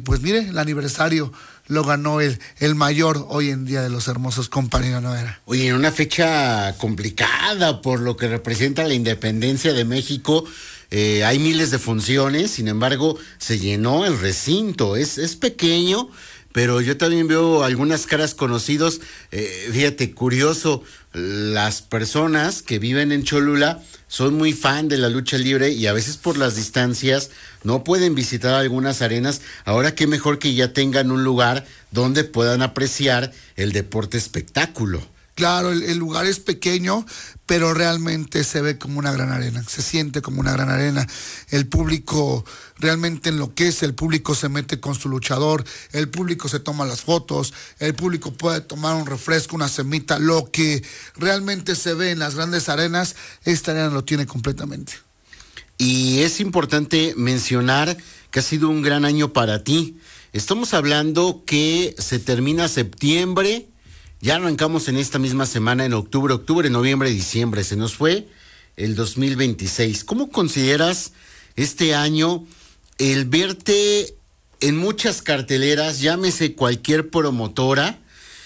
pues mire, el aniversario lo ganó el mayor hoy en día de los hermosos, compañero Noera. Oye, en una fecha complicada por lo que representa la independencia de México, hay miles de funciones, sin embargo, se llenó el recinto, es pequeño, pero yo también veo algunas caras conocidos. Fíjate, curioso, las personas que viven en Cholula son muy fan de la lucha libre y a veces por las distancias no pueden visitar algunas arenas. Ahora qué mejor que ya tengan un lugar donde puedan apreciar el deporte espectáculo. Claro, el lugar es pequeño, pero realmente se ve como una gran arena, se siente como una gran arena. El público realmente enloquece, el público se mete con su luchador, el público se toma las fotos, el público puede tomar un refresco, una semita, lo que realmente se ve en las grandes arenas, esta arena lo tiene completamente. Y es importante mencionar que ha sido un gran año para ti. Estamos hablando que se termina septiembre. Ya arrancamos en esta misma semana, en octubre, noviembre, diciembre. Se nos fue el 2026. ¿Cómo consideras este año el verte en muchas carteleras, llámese cualquier promotora,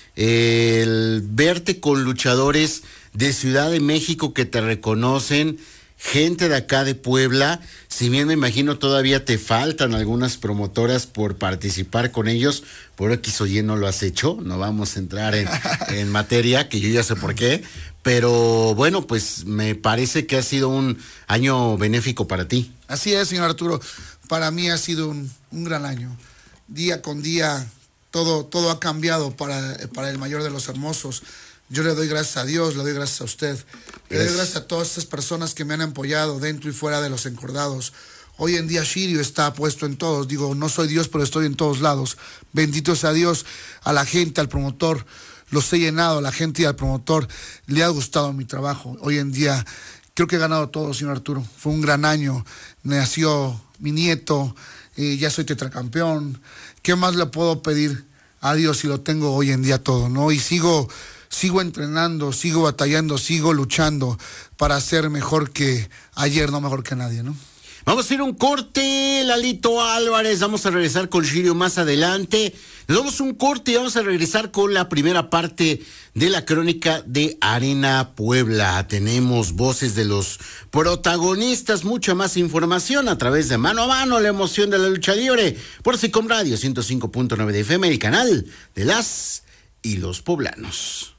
el verte con luchadores de Ciudad de México que te reconocen, gente de acá de Puebla? Si bien me imagino todavía te faltan algunas promotoras por participar con ellos, por X o Y no lo has hecho, no vamos a entrar en materia, que yo ya sé por qué, pero bueno, pues me parece que ha sido un año benéfico para ti. Así es, señor Arturo, para mí ha sido un gran año. Día con día todo ha cambiado para el mayor de los hermosos. Yo le doy gracias a Dios, le doy gracias a usted, le doy gracias a todas estas personas que me han apoyado dentro y fuera de los encordados. Hoy en día Shirio está puesto en todos, digo, no soy Dios, pero estoy en todos lados. Bendito sea Dios, a la gente, al promotor, los he llenado, a la gente y al promotor le ha gustado mi trabajo. Hoy en día creo que he ganado todo, señor Arturo. Fue un gran año, nació mi nieto, ya soy tetracampeón. ¿Qué más le puedo pedir a Dios si lo tengo hoy en día todo, no? Y sigo entrenando, sigo batallando, sigo luchando para ser mejor que ayer, no mejor que nadie, ¿no? Vamos a ir a un corte, Lalito Álvarez, vamos a regresar con Shirio más adelante. Nos vamos a un corte y vamos a regresar con la primera parte de la crónica de Arena Puebla. Tenemos voces de los protagonistas, mucha más información a través de Mano a Mano, la emoción de la lucha libre, por SICOM Radio 105.9 de FM, el canal de las y los poblanos.